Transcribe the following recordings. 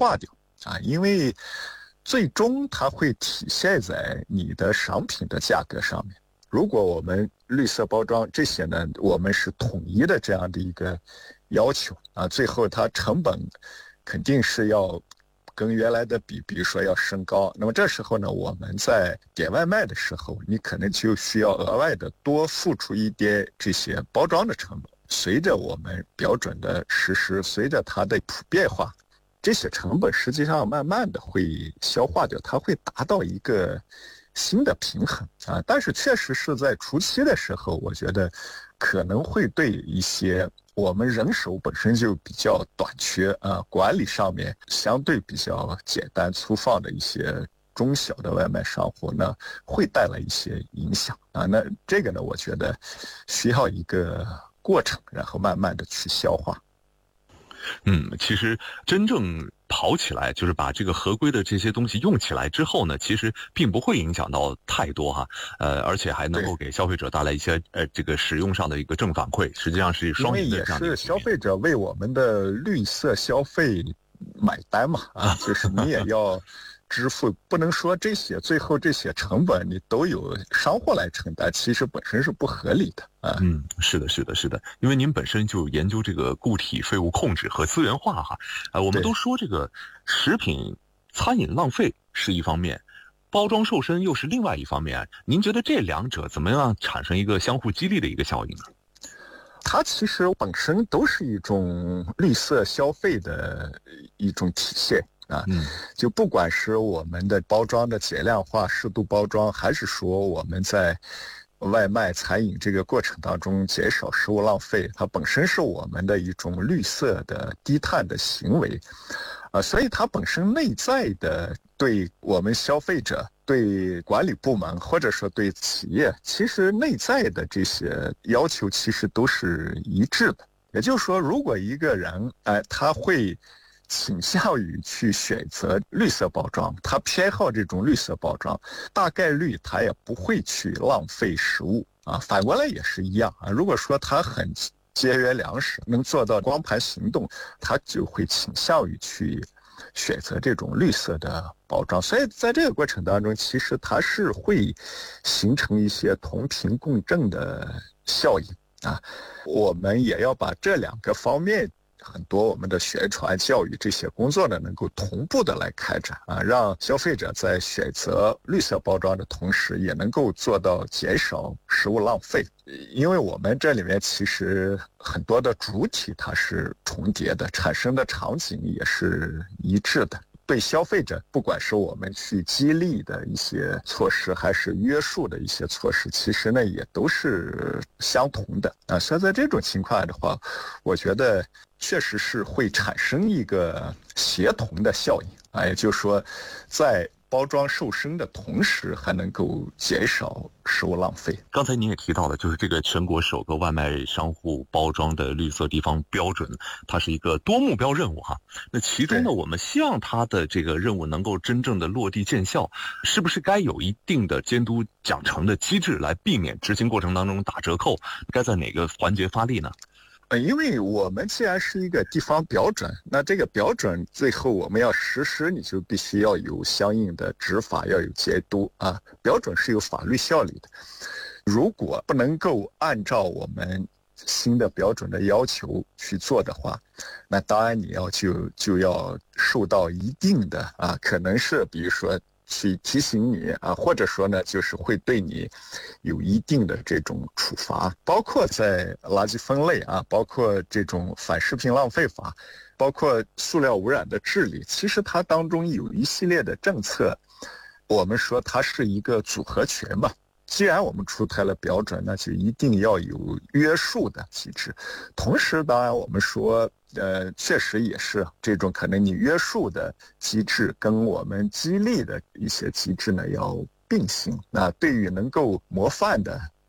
化掉啊，因为最终它会体现在你的商品的价格上面。如果我们绿色包装这些呢，我们是统一的这样的一个要求啊，最后它成本肯定是要跟原来的比如说要升高。那么这时候呢，我们在点外卖的时候，你可能就需要额外的多付出一点这些包装的成本。随着我们标准的实施，随着它的普遍化，这些成本实际上慢慢的会消化掉，它会达到一个新的平衡啊。但是确实是在初期的时候，我觉得可能会对一些我们人手本身就比较短缺啊，管理上面相对比较简单粗放的一些中小的外卖商户呢，会带来一些影响啊。那这个呢，我觉得需要一个过程，然后慢慢的去消化。 其实真正跑起来，就是把这个合规的这些东西用起来之后呢，其实并不会影响到太多哈，而且还能够给消费者带来一些这个使用上的一个正反馈，实际上是双赢的这样的一个局面。 因为也是消费者为我们的绿色消费买单嘛，啊，就是你也要支付，不能说这些最后这些成本你都有商户来承担，其实本身是不合理的啊。 是的，因为您本身就研究这个固体废物控制和资源化哈，我们都说这个食品餐饮浪费是一方面，包装瘦身又是另外一方面，您觉得这两者怎么样产生一个相互激励的一个效应呢？ 它其实本身都是一种绿色消费的一种体现啊，就不管是我们的包装的减量化、适度包装，还是说我们在外卖餐饮这个过程当中减少食物浪费，它本身是我们的一种绿色的低碳的行为啊，所以它本身内在的对我们消费者、对管理部门或者说对企业，其实内在的这些要求其实都是一致的。也就是说，如果一个人他会倾向于去选择绿色包装，他偏好这种绿色包装，大概率他也不会去浪费食物啊。反过来也是一样啊，如果说他很节约粮食，能做到光盘行动，他就会倾向于去选择这种绿色的包装。所以在这个过程当中，其实它是会形成一些同频共振的效应啊。我们也要把这两个方面很多我们的宣传教育这些工作呢，能够同步的来开展啊，让消费者在选择绿色包装的同时，也能够做到减少食物浪费。因为我们这里面其实很多的主体它是重叠的，产生的场景也是一致的。对消费者，不管是我们去激励的一些措施，还是约束的一些措施，其实呢也都是相同的啊。所以在这种情况的话，我觉得确实是会产生一个协同的效应啊，也就是说，在包装瘦身的同时，还能够减少食物浪费。 刚才您也提到了，就是这个全国首个外卖商户包装的绿色地方标准，它是一个多目标任务哈。那其中呢，我们希望它的这个任务能够真正的落地见效，是不是该有一定的监督奖惩的机制，来避免执行过程当中打折扣？该在哪个环节发力呢？ 因为我们既然是一个地方标准，那这个标准最后我们要实施，你就必须要有相应的执法，要有监督啊。标准是有法律效力的，如果不能够按照我们新的标准的要求去做的话，那当然你就要受到一定的可能是比如说去提醒你啊，或者说呢，就是会对你有一定的这种处罚，包括在垃圾分类啊，包括这种反食品浪费法，包括塑料污染的治理，其实它当中有一系列的政策，我们说它是一个组合拳嘛。既然我们出台了标准，那就一定要有约束的机制。同时，当然我们说，确实也是这种可能你约束的机制跟我们激励的一些机制呢要并行。那对于能够模范的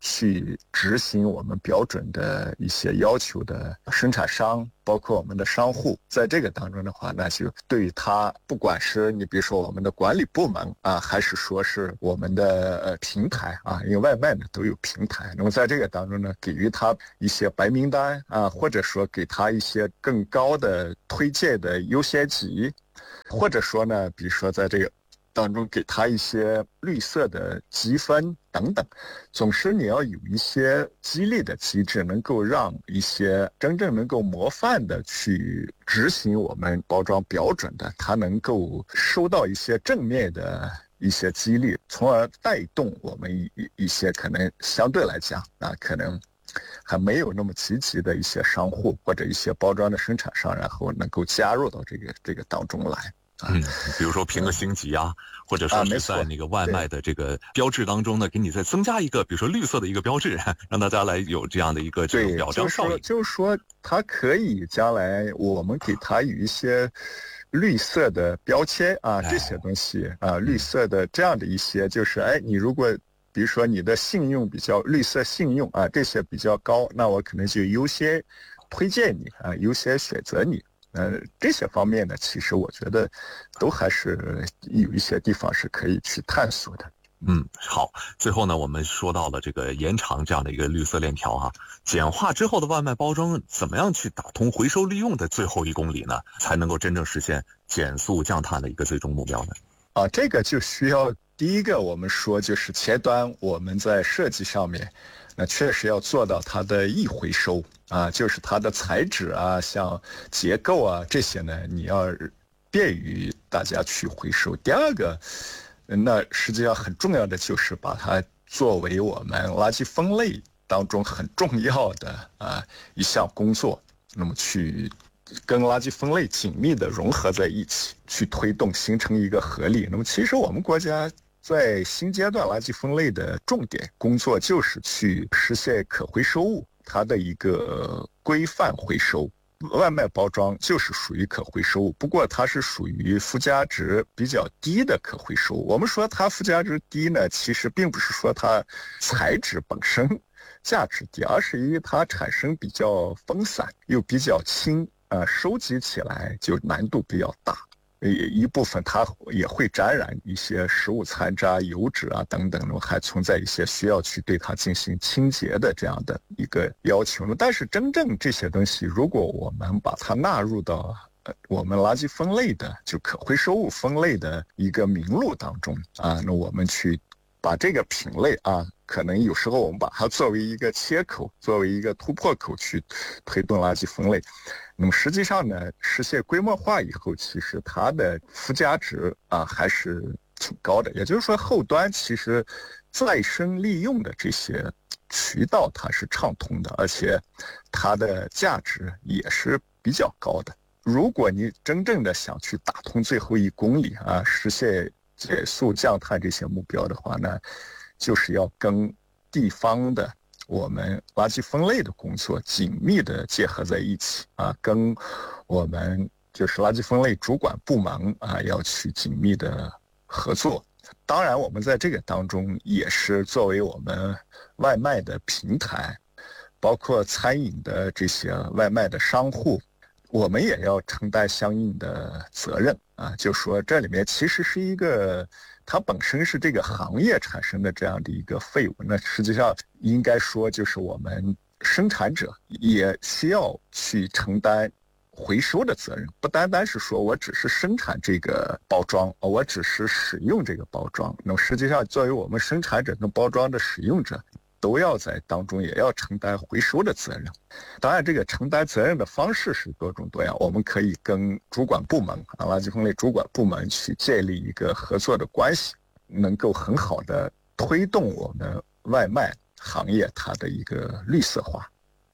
去执行我们标准的一些要求的生产商，包括我们的商户，在这个当中的话，那就对于他，不管是你比如说我们的管理部门啊，还是说是我们的平台啊，因为外卖呢都有平台，那么在这个当中呢，给予他一些白名单啊，或者说给他一些更高的推荐的优先级，或者说呢，比如说在这个当中给他一些绿色的积分等等，总是你要有一些激励的机制，能够让一些真正能够模范的去执行我们包装标准的，他能够收到一些正面的一些激励，从而带动我们一些可能相对来讲啊，可能还没有那么积极的一些商户或者一些包装的生产商，然后能够加入到这个当中来。 比如说评个星级啊，或者说是在那个外卖的这个标志当中呢，给你再增加一个，比如说绿色的一个标志，让大家来有这样的一个这个表彰效应。 就是说，它可以将来我们给它有一些绿色的标签啊，这些东西啊，绿色的这样的一些，就是你如果比如说你的信用比较绿色信用啊，这些比较高，那我可能就优先推荐你啊，优先选择你。这些方面呢，其实我觉得都还是有一些地方是可以去探索的。 好，最后呢，我们说到了这个延长这样的一个绿色链条简化之后的外卖包装怎么样去打通回收利用的最后1公里呢，才能够真正实现减速降碳的一个最终目标呢？ 这个就需要第一个我们说就是前端我们在设计上面，那确实要做到它的易回收啊，就是它的材质啊，像结构啊这些呢，你要便于大家去回收。第二个，那实际上很重要的就是把它作为我们垃圾分类当中很重要的一项工作，那么去跟垃圾分类紧密的融合在一起，去推动形成一个合力。那么其实我们国家在新阶段垃圾分类的重点工作就是去实现可回收物它的一个规范回收。外卖包装就是属于可回收物，不过它是属于附加值比较低的可回收物。我们说它附加值低呢，其实并不是说它材质本身价值低，而是因为它产生比较分散又比较轻，收集起来就难度比较大。一部分它也会沾染一些食物残渣、油脂啊等等，还存在一些需要去对它进行清洁的这样的一个要求。但是真正这些东西，如果我们把它纳入到我们垃圾分类的就可回收物分类的一个名录当中那我们去把这个品类可能有时候我们把它作为一个切口，作为一个突破口去推动垃圾分类。那么实际上呢，实现规模化以后，其实它的附加值还是挺高的。也就是说，后端其实再生利用的这些渠道它是畅通的，而且它的价值也是比较高的。如果你真正的想去打通最后1公里实现减速降碳这些目标的话呢，就是要跟地方的我们垃圾分类的工作紧密的结合在一起跟我们就是垃圾分类主管部门要去紧密的合作。当然我们在这个当中也是作为我们外卖的平台，包括餐饮的这些外卖的商户，我们也要承担相应的责任就说这里面其实是一个它本身是这个行业产生的这样的一个废物，那实际上应该说就是我们生产者也需要去承担回收的责任，不单单是说我只是生产这个包装，我只是使用这个包装，那么实际上作为我们生产者跟包装的使用者都要在当中也要承担回收的责任。当然这个承担责任的方式是多种多样，我们可以跟主管部门垃圾分类主管部门去建立一个合作的关系，能够很好的推动我们外卖行业它的一个绿色化。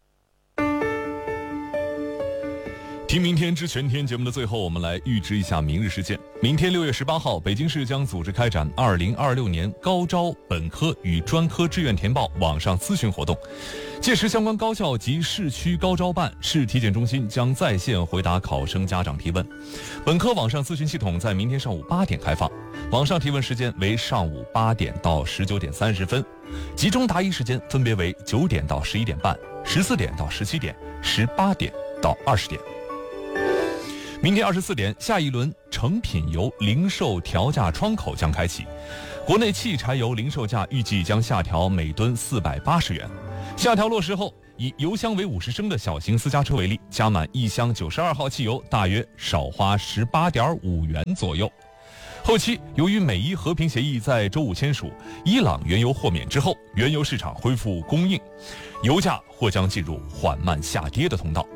听明天知全天节目的最后，我们来预知一下明日事件。明天6月18号，北京市将组织开展2026年高招本科与专科志愿填报网上咨询活动，届时相关高校及市区高招办、市体检中心将在线回答考生家长提问。本科网上咨询系统在明天上午8点开放， 网上提问时间为上午8点到19点30分，集中答疑时间分别为9点到11点半、14点到17点、18点到20点。明天24点，下一轮成品油零售调价窗口将开启。国内汽柴油零售价预计将下调每吨480元。下调落实后，以油箱为50升的小型私家车为例，加满1箱92号汽油大约少花18.5元左右。后期由于美伊和平协议在周5签署，伊朗原油豁免之后，原油市场恢复供应，油价或将进入缓慢下跌的通道。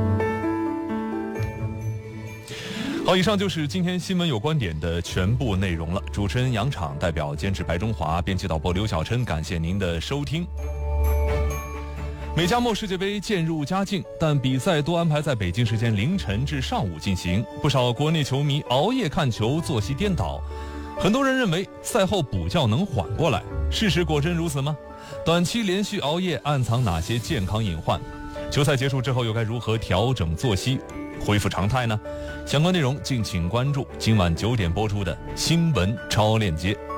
好，以上就是今天新闻有观点的全部内容了。主持人杨昶，代表监制白中华，编辑导播刘小琛，感谢您的收听。美加墨世界杯渐入佳境，但比赛多安排在北京时间凌晨至上午进行，不少国内球迷熬夜看球，作息颠倒。很多人认为赛后补觉能缓过来，事实果真如此吗？短期连续熬夜暗藏哪些健康隐患？球赛结束之后又该如何调整作息，恢复常态呢？相关内容敬请关注今晚9点播出的新闻超链接。